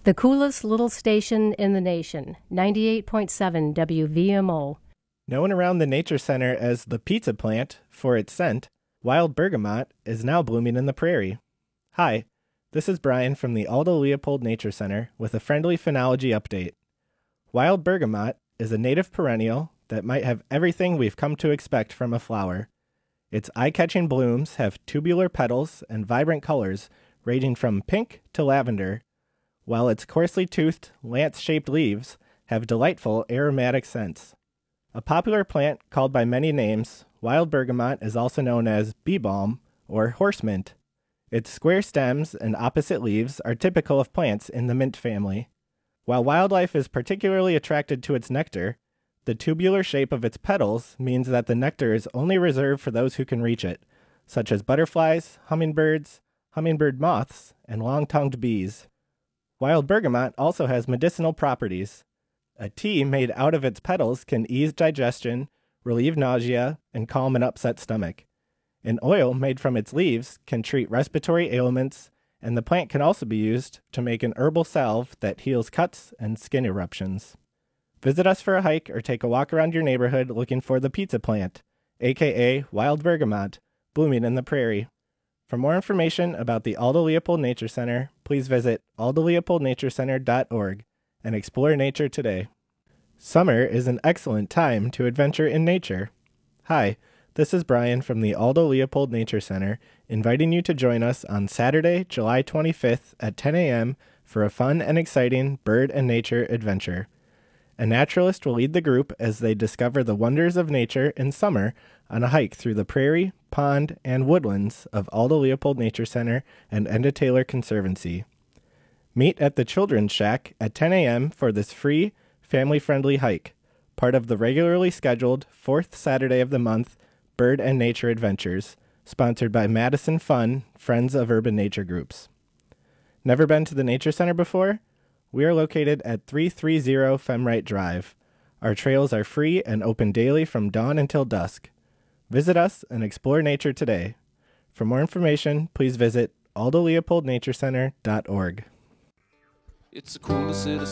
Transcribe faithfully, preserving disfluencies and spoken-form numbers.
The coolest little station in the nation, ninety-eight point seven W V M O. Known around the Nature Center as the Pizza Plant for its scent, wild bergamot is now blooming in the prairie. Hi, this is Brian from the Aldo Leopold Nature Center with a friendly phenology update. Wild bergamot is a native perennial that might have everything we've come to expect from a flower. Its eye-catching blooms have tubular petals and vibrant colors ranging from pink to lavender, while its coarsely toothed, lance-shaped leaves have delightful aromatic scents. A popular plant called by many names, wild bergamot is also known as bee balm or horse mint. Its square stems and opposite leaves are typical of plants in the mint family. While wildlife is particularly attracted to its nectar, the tubular shape of its petals means that the nectar is only reserved for those who can reach it, such as butterflies, hummingbirds, hummingbird moths, and long-tongued bees. Wild bergamot also has medicinal properties. A tea made out of its petals can ease digestion, relieve nausea, and calm an upset stomach. An oil made from its leaves can treat respiratory ailments, and the plant can also be used to make an herbal salve that heals cuts and skin eruptions. Visit us for a hike or take a walk around your neighborhood looking for the pizza plant, aka wild bergamot, blooming in the prairie. For more information about the Aldo Leopold Nature Center, please visit aldo leopold nature center dot org and explore nature today. Summer is an excellent time to adventure in nature. Hi, this is Brian from the Aldo Leopold Nature Center, inviting you to join us on Saturday, July twenty-fifth at ten a.m. for a fun and exciting bird and nature adventure. A naturalist will lead the group as they discover the wonders of nature in summer on a hike through the prairie, pond, and woodlands of Aldo Leopold Nature Center and Enda Taylor Conservancy. Meet at the Children's Shack at ten a.m. for this free, family-friendly hike, part of the regularly scheduled fourth Saturday of the month Bird and Nature Adventures, sponsored by Madison Fun, Friends of Urban Nature Groups. Never been to the Nature Center before? We are located at three thirty Femwright Drive. Our trails are free and open daily from dawn until dusk. Visit us and explore nature today. For more information, please visit aldo leopold nature center dot org. It's the coolest city